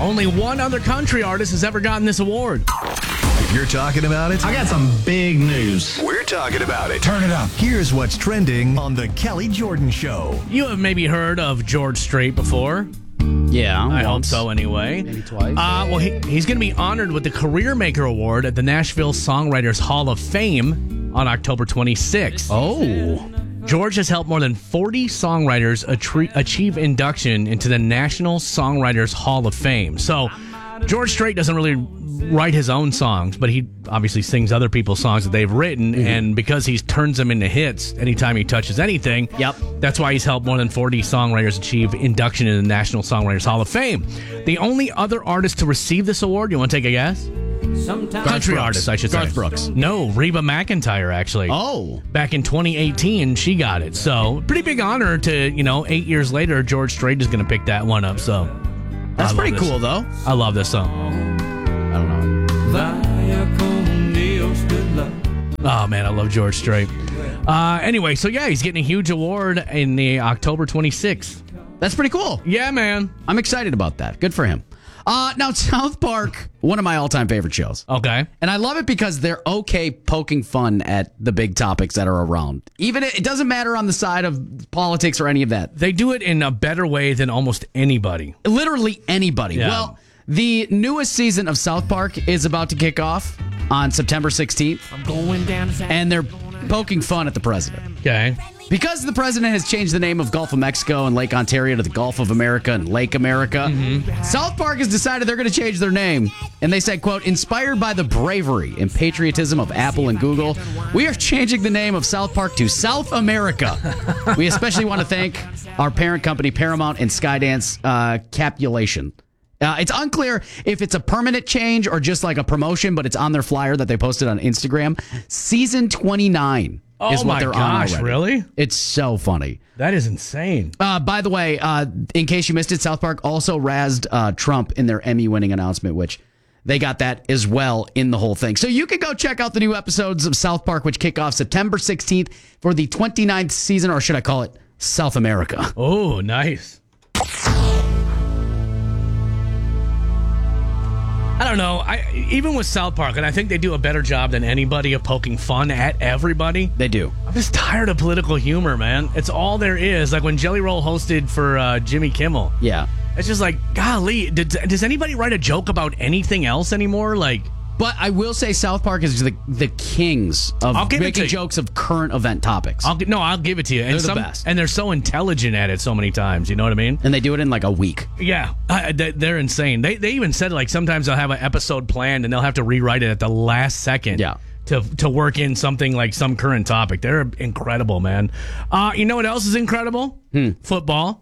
Only one other country artist has ever gotten this award. If you're talking about it, I got some big news. we're talking about it. Turn it up. Here's what's trending on The Kelly Jordan Show. You have maybe heard of George Strait before. Yeah, I hope once. so anyway. Maybe twice. Well, he's going to be honored with the Career Maker Award at the Nashville Songwriters Hall of Fame on October 26th. Oh. George has helped more than 40 songwriters achieve induction into the National Songwriters Hall of Fame. So, George Strait doesn't really write his own songs, but he obviously sings other people's songs that they've written, and because he turns them into hits anytime he touches anything, that's why he's helped more than 40 songwriters achieve induction into the National Songwriters Hall of Fame. The only other artist to receive this award, you want to take a guess? Country artist, I should say. Garth Brooks. No, Reba McEntire, actually. Oh. Back in 2018, she got it. So, pretty big honor to, 8 years later, George Strait is going to pick that one up. So, That's I love pretty this. cool, though. I love this song. I don't know. Oh, man, I love George Strait. Anyway, so yeah, he's getting a huge award in the October 26th. That's pretty cool. Yeah, man. I'm excited about that. Good for him. Now, South Park, one of my all-time favorite shows. Okay. And I love it because they're okay poking fun at the big topics that are around. Even it doesn't matter on the side of politics or any of that. They do it in a better way than almost anybody. Literally anybody. Yeah. Well, the newest season of South Park is about to kick off on September 16th. I'm going down. And they're poking fun at the president. Okay. Because the president has changed the name of Gulf of Mexico and Lake Ontario to the Gulf of America and Lake America, South Park has decided they're going to change their name. And they said, quote, inspired by the bravery and patriotism of Apple and Google, we are changing the name of South Park to South America. We especially want to thank our parent company, Paramount and Skydance Capulation. It's unclear if it's a permanent change or just like a promotion, but it's on their flyer that they posted on Instagram. Season 29 is what they're on already. Really? It's so funny. That is insane. By the way, in case you missed it, South Park also razzed Trump in their Emmy-winning announcement, which they got that as well in the whole thing. So you can go check out the new episodes of South Park, which kick off September 16th for the 29th season, or should I call it South America? Oh, nice. I don't know. Even with South Park, and I think they do a better job than anybody of poking fun at everybody. They do. I'm just tired of political humor, man. It's all there is. Like when Jelly Roll hosted for Jimmy Kimmel. Yeah. It's just like, golly, does anybody write a joke about anything else anymore? Like, But I will say South Park is the kings of I'll give it to making you. jokes of current event topics. I'll give it to you. And They're the best. And they're so intelligent at it so many times. You know what I mean? And they do it in like a week. Yeah, they're insane. They even said like sometimes they'll have an episode planned and they'll have to rewrite it at the last second. Yeah. To work in something like some current topic. They're incredible, man. You know what else is incredible? Football.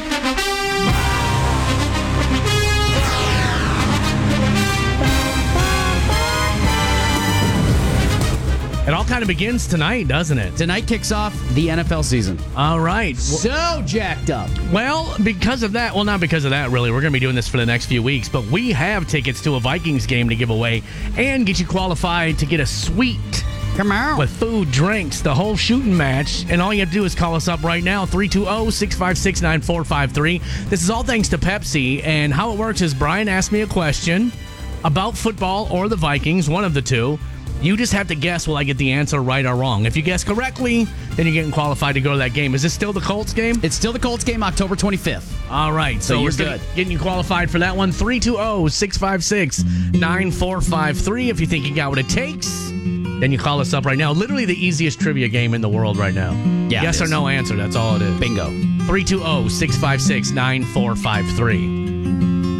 It all kind of begins tonight, doesn't it? Tonight kicks off the NFL season. All right. So jacked up. Well, because of that, well, not because of that, really. We're going to be doing this for the next few weeks, but we have tickets to a Vikings game to give away and get you qualified to get a suite. Come on. With food, drinks, the whole shooting match. And all you have to do is call us up right now, 320-656-9453. This is all thanks to Pepsi. And how it works is Brian asked me a question about football or the Vikings, one of the two. You just have to guess, will I get the answer right or wrong? If you guess correctly, then you're getting qualified to go to that game. Is this still the Colts game? It's still the Colts game, October 25th. All right. So you're we're good. Getting you qualified for that one. 320-656-9453. If you think you got what it takes, then you call us up right now. Literally the easiest trivia game in the world right now. Yeah, Yes it or is. no answer. That's all it is. Bingo. 320-656-9453.